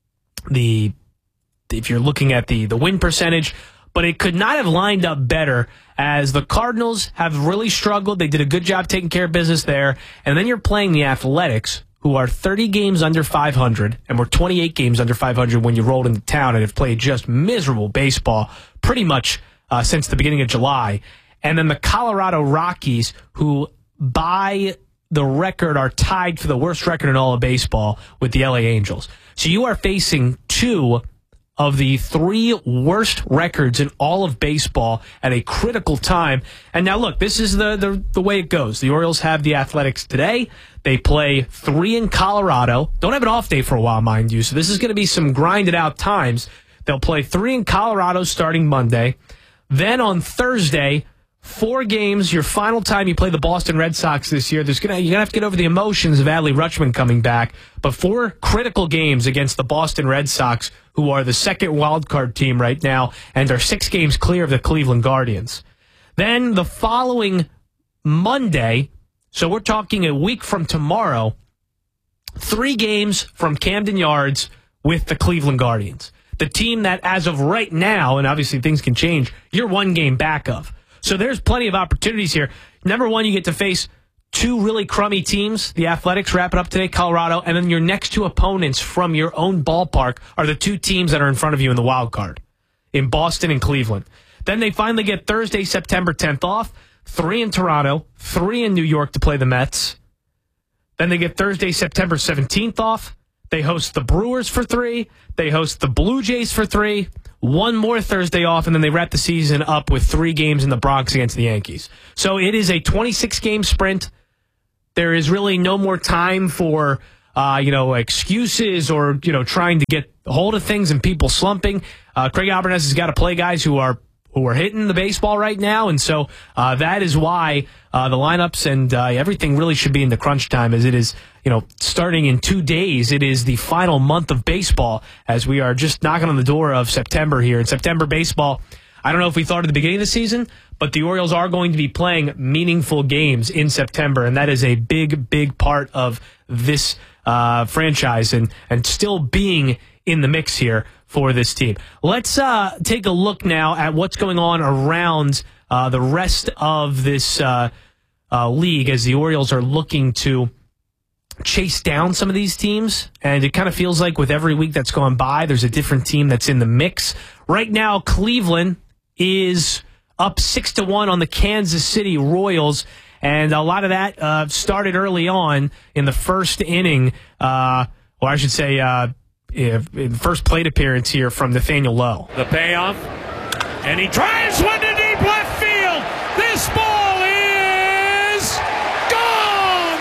the if you're looking at the the win percentage, but it could not have lined up better, as the Cardinals have really struggled. They did a good job taking care of business there, and then you're playing the Athletics, who are thirty games under five hundred and were twenty-eight games under five hundred when you rolled into town and have played just miserable baseball pretty much uh, since the beginning of July. And then the Colorado Rockies, who by the record are tied for the worst record in all of baseball with the L A Angels. So you are facing two of the three worst records in all of baseball at a critical time. And now, look, this is the, the, the way it goes. The Orioles have the Athletics today. They play three in Colorado. Don't have an off day for a while, mind you. So this is going to be some grinded out times. They'll play three in Colorado starting Monday. Then on Thursday, four games, your final time you play the Boston Red Sox this year. There's gonna, you're going to have to get over the emotions of Adley Rutschman coming back. But four critical games against the Boston Red Sox, who are the second wild card team right now and are six games clear of the Cleveland Guardians. Then the following Monday, so we're talking a week from tomorrow, three games from Camden Yards with the Cleveland Guardians. The team that, as of right now, and obviously things can change, you're one game back of. So there's plenty of opportunities here. Number one, you get to face two really crummy teams. The Athletics wrap it up today, Colorado, and then your next two opponents from your own ballpark are the two teams that are in front of you in the wild card, in Boston and Cleveland. Then they finally get Thursday, September tenth off, three in Toronto, three in New York to play the Mets. Then they get Thursday, September seventeenth off. They host the Brewers for three. They host the Blue Jays for three. One more Thursday off, and then they wrap the season up with three games in the Bronx against the Yankees. So it is a twenty-six game sprint. There is really no more time for uh, you know excuses or you know trying to get a hold of things and people slumping. Uh, Craig Albernez has got to play guys who are who are hitting the baseball right now, and so uh, that is why uh, the lineups and uh, everything really should be into crunch time, as it is, you know, starting in two days. It is the final month of baseball, as we are just knocking on the door of September here. In September baseball, I don't know if we thought at the beginning of the season, but the Orioles are going to be playing meaningful games in September, and that is a big, big part of this uh, franchise and, and still being in the mix here for this team. Let's uh, take a look now at what's going on around uh, the rest of this uh, uh, league, as the Orioles are looking to chase down some of these teams. And it kind of feels like with every week that's gone by, there's a different team that's in the mix. Right now, Cleveland is up six to one on the Kansas City Royals. And a lot of that uh, started early on in the first inning, uh, or I should say, uh, in the first plate appearance here from Nathaniel Lowe. The payoff, and he drives one to deep left field. This ball is gone,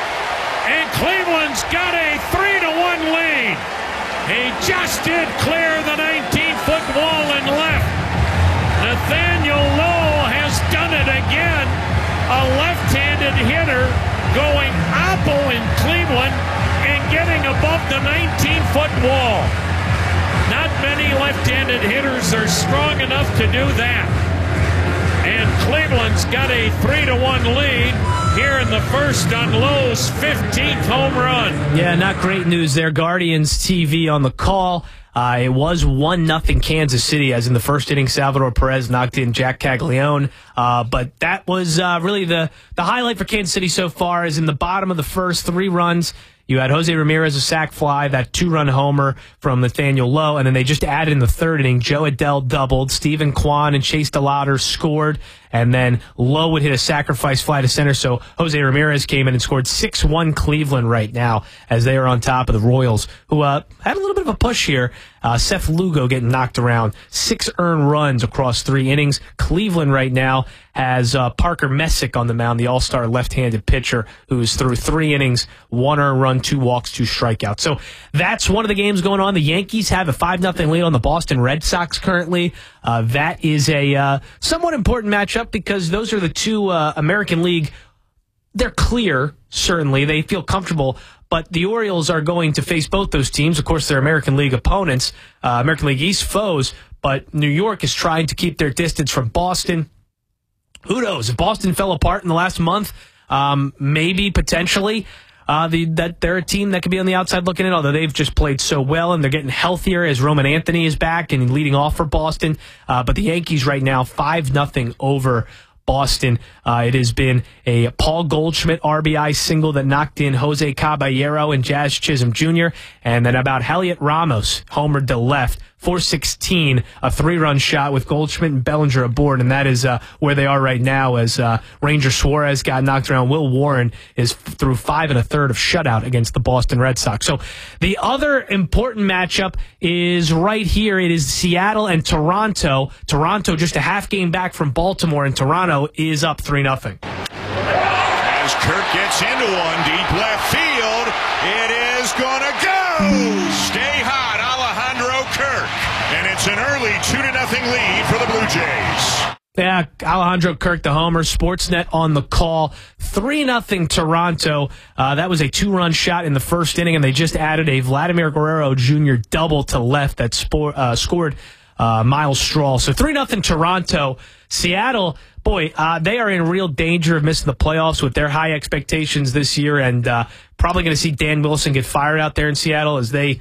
and Cleveland's got a three to one lead. He just did clear the nineteen foot wall and left. Nathaniel Lowe has done it again. A left-handed hitter going apple in Cleveland and getting above the nineteen foot wall. Not many left-handed hitters are strong enough to do that. And Cleveland's got a three to one lead here in the first on Lowe's fifteenth home run. Yeah, not great news there. Guardians T V on the call. Uh, it was one nothing Kansas City, as in the first inning, Salvador Perez knocked in Jack Caglione. Uh, but that was uh, really the, the highlight for Kansas City so far, is in the bottom of the first, three runs. You had Jose Ramirez, a sac fly, that two-run homer from Nathaniel Lowe, and then they just added in the third inning. Joe Adell doubled, Stephen Kwan and Chase DeLauder scored, and then Lowe would hit a sacrifice fly to center, so Jose Ramirez came in and scored six one Cleveland right now, as they are on top of the Royals, who uh, had a little bit of a push here. Uh, Seth Lugo getting knocked around. Six earned runs across three innings. Cleveland right now has uh, Parker Messick on the mound, the all-star left-handed pitcher, who's through three innings, one earned run, two walks, two strikeouts. So that's one of the games going on. The Yankees have a five nothing lead on the Boston Red Sox currently. Uh, that is a uh, somewhat important matchup, because those are the two uh, American League. They're clear, certainly. They feel comfortable. But the Orioles are going to face both those teams. Of course, they're American League opponents, uh, American League East foes. But New York is trying to keep their distance from Boston. Who knows? If Boston fell apart in the last month, um, maybe, potentially, uh, the, that they're a team that could be on the outside looking in, although they've just played so well, and they're getting healthier as Roman Anthony is back and leading off for Boston. Uh, but the Yankees right now, five nothing over Boston. Uh, it has been a Paul Goldschmidt R B I single that knocked in Jose Caballero and Jazz Chisholm Junior And then about Heliot Ramos homered to left. four sixteen, a three-run shot with Goldschmidt and Bellinger aboard, and that is uh, where they are right now, as uh, Ranger Suarez got knocked around. Will Warren is f- through five and a third of shutout against the Boston Red Sox. So the other important matchup is right here. It is Seattle and Toronto. Toronto just a half game back from Baltimore, and Toronto is up three nothing. As Kirk gets into one deep left field, it is going to go. Stay hot, Alejandro Kirk. And it's an early two to nothing lead for the Blue Jays. Yeah, Alejandro Kirk, the homer. Sportsnet on the call. three nothing Toronto. Uh, that was a two-run shot in the first inning, and they just added a Vladimir Guerrero Junior double to left that spor- uh, scored uh, Miles Straw. So three nothing Toronto. Seattle, boy, uh, they are in real danger of missing the playoffs with their high expectations this year, and uh, probably going to see Dan Wilson get fired out there in Seattle as they,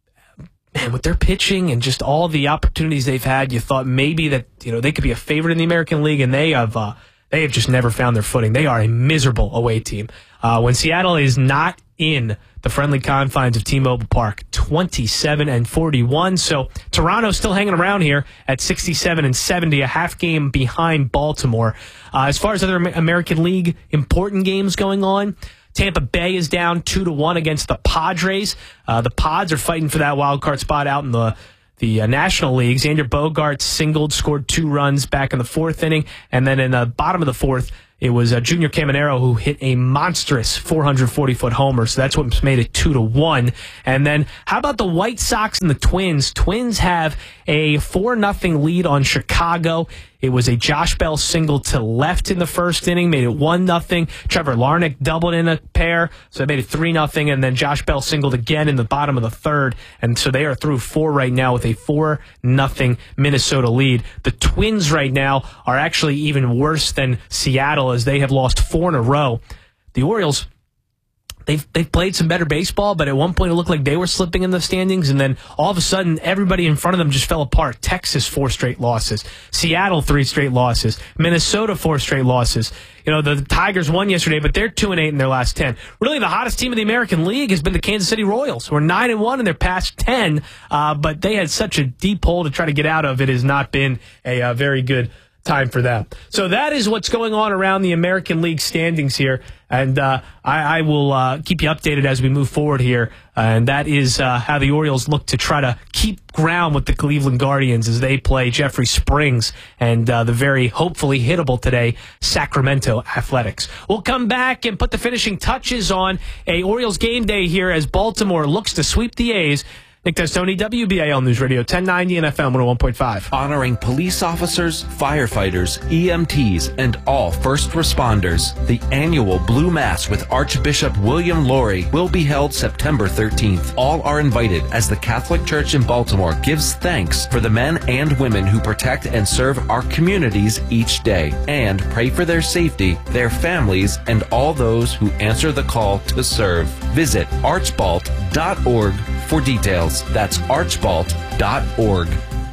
man, with their pitching and just all the opportunities they've had, you thought maybe that, you know, they could be a favorite in the American League, and they have uh, they have just never found their footing. They are a miserable away team. Uh, when Seattle is not in the friendly confines of T-Mobile Park, twenty-seven and forty-one. So Toronto still hanging around here at sixty-seven and seventy, a half game behind Baltimore. Uh, as far as other American League important games going on, Tampa Bay is down two to one against the Padres. Uh, the Pods are fighting for that wild card spot out in the the uh, National League. Xander Bogaerts singled, scored two runs back in the fourth inning, and then in the bottom of the fourth, it was uh, Junior Caminero who hit a monstrous four hundred forty foot homer, so that's what made it two to one. And then how about the White Sox and the Twins? Twins have a four nothing lead on Chicago. It was a Josh Bell single to left in the first inning, made it one nothing. Trevor Larnach doubled in a pair, so it made it three nothing, and then Josh Bell singled again in the bottom of the third, and so they are through four right now with a four nothing Minnesota lead. The Twins right now are actually even worse than Seattle as they have lost four in a row. The Orioles, They've, they've played some better baseball, but at one point it looked like they were slipping in the standings, and then all of a sudden everybody in front of them just fell apart. Texas, four straight losses. Seattle, three straight losses. Minnesota, four straight losses. You know, the, the Tigers won yesterday, but they're two and eight in their last ten. Really, the hottest team in the American League has been the Kansas City Royals, who are nine and one in their past ten, uh, but they had such a deep hole to try to get out of. It has not been a uh, very good time for them. So that is what's going on around the American League standings here, and uh, I, I will uh, keep you updated as we move forward here. Uh, and that is uh, how the Orioles look to try to keep ground with the Cleveland Guardians as they play Jeffrey Springs and uh, the very hopefully hittable today Sacramento Athletics. We'll come back and put the finishing touches on a Orioles game day here as Baltimore looks to sweep the A's. Nick Testoni, W B A L News Radio, ten ninety and F M one oh one point five. Honoring police officers, firefighters, E M Ts, and all first responders. The annual Blue Mass with Archbishop William Laurie will be held September thirteenth. All are invited as the Catholic Church in Baltimore gives thanks for the men and women who protect and serve our communities each day, and pray for their safety, their families, and all those who answer the call to serve. Visit archbalt dot org for details. That's archbalt dot org.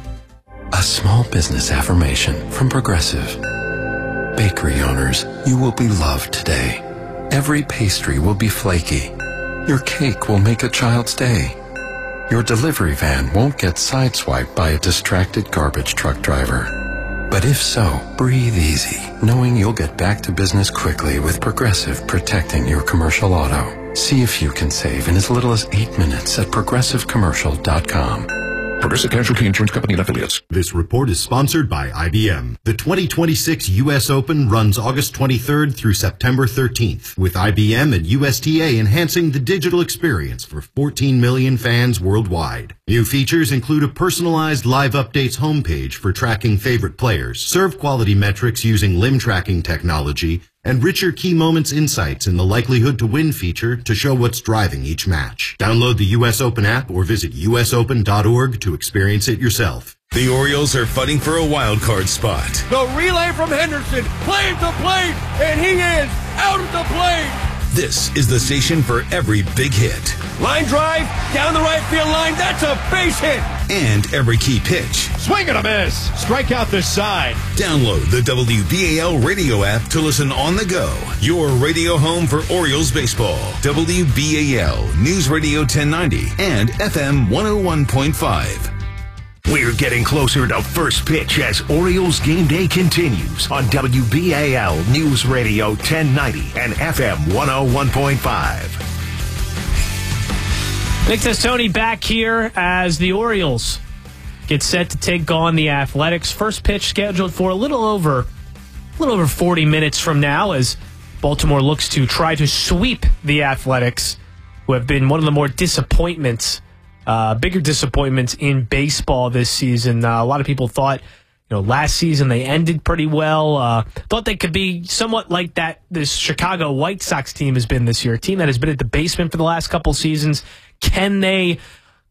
A small business affirmation from Progressive. Bakery owners, you will be loved today. Every pastry will be flaky. Your cake will make a child's day. Your delivery van won't get sideswiped by a distracted garbage truck driver. But if so, breathe easy, knowing you'll get back to business quickly with Progressive protecting your commercial auto. See if you can save in as little as eight minutes at progressive commercial dot com. Progressive Casualty Insurance Company and Affiliates. This report is sponsored by I B M. The twenty twenty-six U S Open runs August twenty-third through September thirteenth, with I B M and U S T A enhancing the digital experience for fourteen million fans worldwide. New features include a personalized live updates homepage for tracking favorite players, serve quality metrics using limb tracking technology, and richer key moments insights in the likelihood to win feature to show what's driving each match. Download the U S Open app or visit U S open dot org to experience it yourself. The Orioles are fighting for a wild card spot. The relay from Henderson, plane to plate, and he is out of the plate. This is the station for every big hit. Line drive, down the right field line, that's a base hit. And every key pitch. Swing and a miss. Strike out this side. Download the W B A L radio app to listen on the go. Your radio home for Orioles baseball. W B A L News Radio ten ninety and F M one oh one point five. We're getting closer to first pitch as Orioles game day continues on W B A L News Radio ten ninety and F M one oh one point five. Nick Testoni back here as the Orioles get set to take on the Athletics. First pitch scheduled for a little over, a little over forty minutes from now as Baltimore looks to try to sweep the Athletics, who have been one of the more disappointments, uh, bigger disappointments in baseball this season. Uh, a lot of people thought, you know, last season they ended pretty well. Uh, thought they could be somewhat like that this Chicago White Sox team has been this year, a team that has been at the basement for the last couple seasons. Can they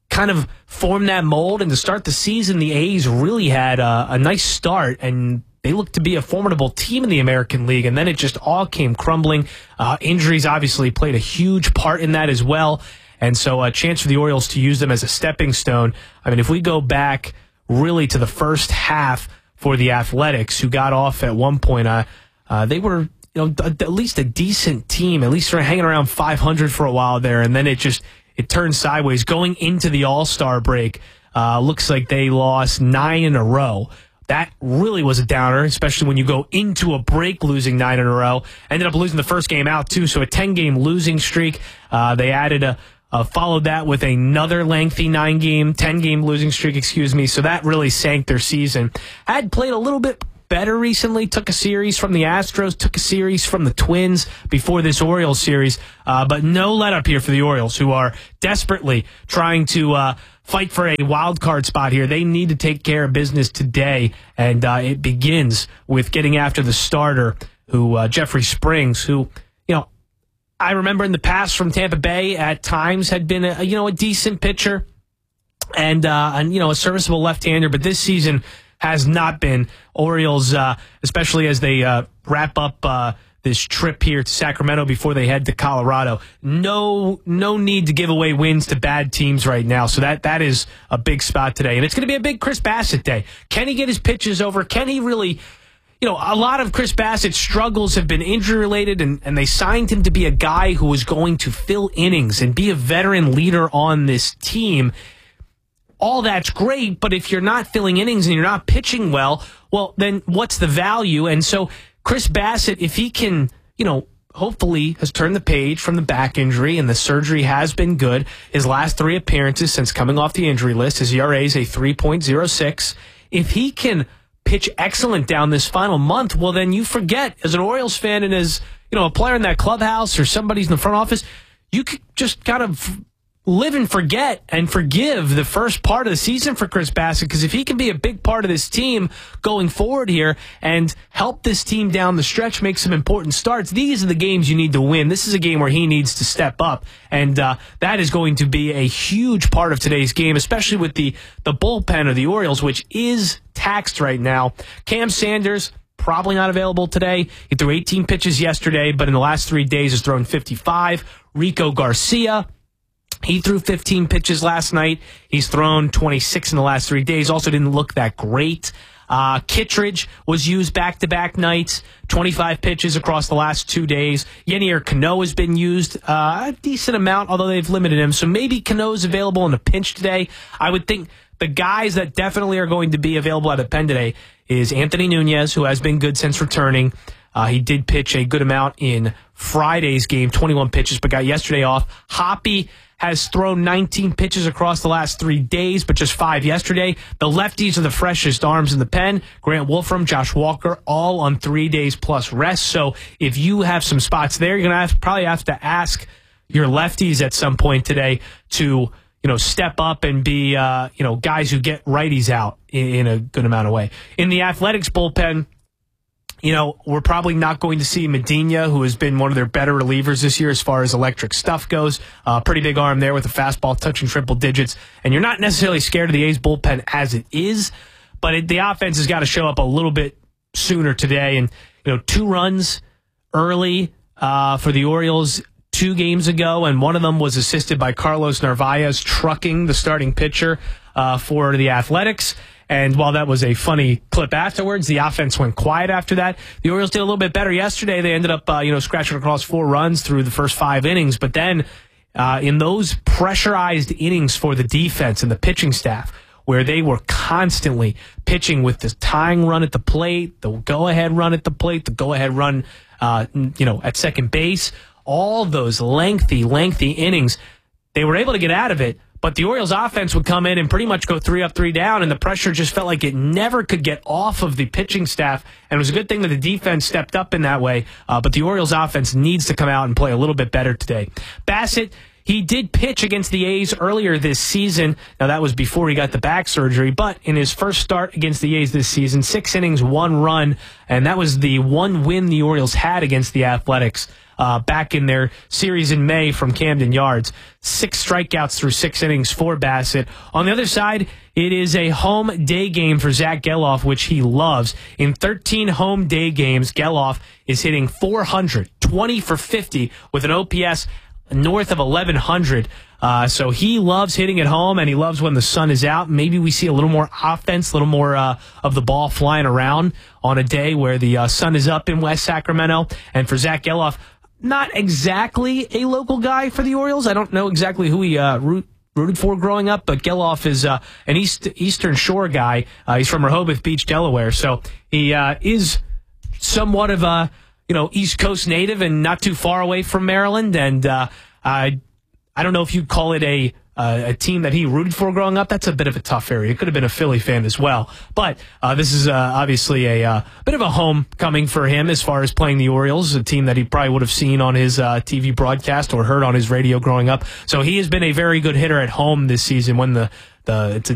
kind of form that mold. And to start the season, the A's really had a, a nice start, and they looked to be a formidable team in the American League, and then it just all came crumbling. Uh, injuries obviously played a huge part in that as well, and so a chance for the Orioles to use them as a stepping stone. I mean, if we go back really to the first half for the Athletics, who got off at one point, uh, uh, they were you know at least a decent team, at least they're hanging around five hundred for a while there, and then it just it turned sideways. Going into the All-Star break, uh, looks like they lost nine in a row. That really was a downer, especially when you go into a break losing nine in a row. Ended up losing the first game out, too, so a ten-game losing streak. Uh, they added a, uh, followed that with another lengthy nine-game, ten-game losing streak, excuse me, so that really sank their season. Had played a little bit better recently, took a series from the Astros, took a series from the Twins before this Orioles series, uh, but no let-up here for the Orioles, who are desperately trying to uh, fight for a wild card spot here. They need to take care of business today, and uh, it begins with getting after the starter, who uh, Jeffrey Springs, who, you know, I remember in the past from Tampa Bay at times had been a, you know, a decent pitcher and, uh, and you know, a serviceable left-hander, but this season has not been. Orioles, uh, especially as they uh, wrap up uh, this trip here to Sacramento before they head to Colorado. No no need to give away wins to bad teams right now, so that, that is a big spot today. And it's going to be a big Chris Bassitt day. Can he get his pitches over? Can he really... You know, a lot of Chris Bassitt's struggles have been injury-related, and, and they signed him to be a guy who was going to fill innings and be a veteran leader on this team. All that's great, but if you're not filling innings and you're not pitching well, well, then what's the value? And so Chris Bassitt, if he can, you know, hopefully has turned the page from the back injury, and the surgery has been good. His last three appearances since coming off the injury list, his E R A is a three point oh six. If he can pitch excellent down this final month, well, then you forget, as an Orioles fan and as, you know, a player in that clubhouse or somebody's in the front office, you could just kind of live and forget and forgive the first part of the season for Chris Bassitt, because if he can be a big part of this team going forward here and help this team down the stretch, make some important starts, these are the games you need to win. This is a game where he needs to step up, and uh, that is going to be a huge part of today's game, especially with the, the bullpen of the Orioles, which is taxed right now. Cam Sanders, probably not available today. He threw eighteen pitches yesterday, but in the last three days has thrown fifty-five. Rico Garcia, he threw fifteen pitches last night. He's thrown twenty-six in the last three days. Also didn't look that great. Uh, Kittredge was used back-to-back nights, twenty-five pitches across the last two days. Yenier Cano has been used uh, a decent amount, although they've limited him. So maybe Cano's available in a pinch today. I would think the guys that definitely are going to be available at a pen today is Anthony Nunez, who has been good since returning. Uh, he did pitch a good amount in Friday's game, twenty-one pitches, but got yesterday off. Hoppy has thrown nineteen pitches across the last three days, but just five yesterday. The lefties are the freshest arms in the pen. Grant Wolfram, Josh Walker, all on three days plus rest. So if you have some spots there, you're going to probably have to ask your lefties at some point today to, you know, step up and be, uh, you know, guys who get righties out in, in a good amount of way. In the Athletics bullpen, you know, we're probably not going to see Medina, who has been one of their better relievers this year as far as electric stuff goes. Uh, pretty big arm there with a fastball touching triple digits. And you're not necessarily scared of the A's bullpen as it is, but it, the offense has got to show up a little bit sooner today. And, you know, two runs early uh, for the Orioles two games ago, and one of them was assisted by Carlos Narvaez trucking the starting pitcher uh, for the Athletics. And while that was a funny clip afterwards, the offense went quiet after that. The Orioles did a little bit better yesterday. They ended up, uh, you know, scratching across four runs through the first five innings. But then uh, in those pressurized innings for the defense and the pitching staff, where they were constantly pitching with the tying run at the plate, the go-ahead run at the plate, the go-ahead run, uh, you know, at second base, all those lengthy, lengthy innings, they were able to get out of it. But the Orioles offense would come in and pretty much go three up, three down, and the pressure just felt like it never could get off of the pitching staff. And it was a good thing that the defense stepped up in that way. Uh, but the Orioles offense needs to come out and play a little bit better today. Bassitt, He did pitch against the A's earlier this season. Now, that was before he got the back surgery, but in his first start against the A's this season, six innings, one run, and that was the one win the Orioles had against the Athletics uh, back in their series in May from Camden Yards. Six strikeouts through six innings for Bassett. On the other side, it is a home day game for Zach Geloff, which he loves. In thirteen home day games, Geloff is hitting four hundred, twenty for fifty, with an O P S north of eleven hundred. Uh, so he loves hitting at home, and he loves when the sun is out. Maybe we see a little more offense, a little more uh, of the ball flying around on a day where the uh, sun is up in West Sacramento. And for Zach Geloff, not exactly a local guy for the Orioles. I don't know exactly who he uh, root rooted for growing up, but Geloff is uh, an East Eastern Shore guy. Uh, he's from Rehoboth Beach, Delaware, so he uh, is somewhat of a you know East Coast native and not too far away from Maryland. And uh, I I don't know if you'd call it a uh, a team that he rooted for growing up. That's a bit of a tough area. It could have been a Philly fan as well, but uh, this is uh, obviously a uh, bit of a homecoming for him as far as playing the Orioles, a team that he probably would have seen on his uh, T V broadcast or heard on his radio growing up. So he has been a very good hitter at home this season when the the it's a